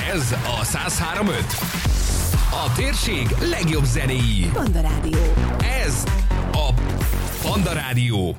Ez a 103.5. A térség legjobb zenéi. Panda Rádió. Ez a Panda Rádió.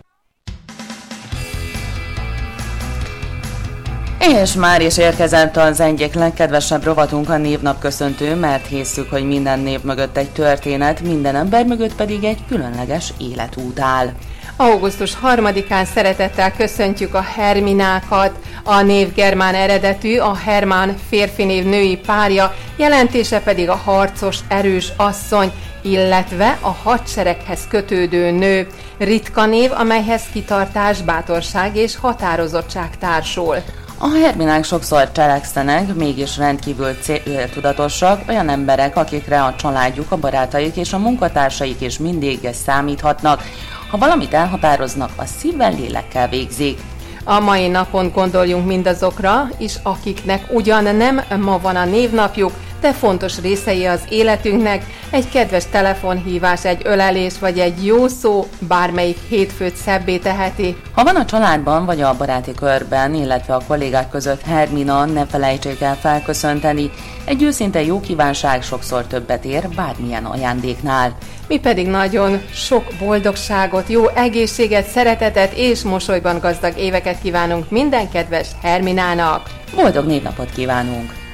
És már is érkezett az egyik legkedvesebb rovatunk, a névnapköszöntő, mert hisszük, hogy minden név mögött egy történet, minden ember mögött pedig egy különleges életút áll. Augusztus 3-án szeretettel köszöntjük a Herminákat, a név germán eredetű, a Hermán férfi név női párja, jelentése pedig a harcos, erős asszony, illetve a hadsereghez kötődő nő. Ritka név, amelyhez kitartás, bátorság és határozottság társul. A Herminák sokszor cselekszenek, mégis rendkívül céltudatosak, olyan emberek, akikre a családjuk, a barátaik és a munkatársaik is mindig számíthatnak. Ha valamit elhatároznak, a szívvel, lélekkel végzik. A mai napon gondoljunk mindazokra is, akiknek ugyan nem ma van a névnapjuk, de fontos részei az életünknek, egy kedves telefonhívás, egy ölelés vagy egy jó szó bármelyik hétfőt szebbé teheti. Ha van a családban vagy a baráti körben, illetve a kollégák között Hermina, ne felejtsék el felköszönteni. Egy őszinte jó kívánság sokszor többet ér bármilyen ajándéknál. Mi pedig nagyon sok boldogságot, jó egészséget, szeretetet és mosolyban gazdag éveket kívánunk minden kedves Herminának. Boldog névnapot kívánunk!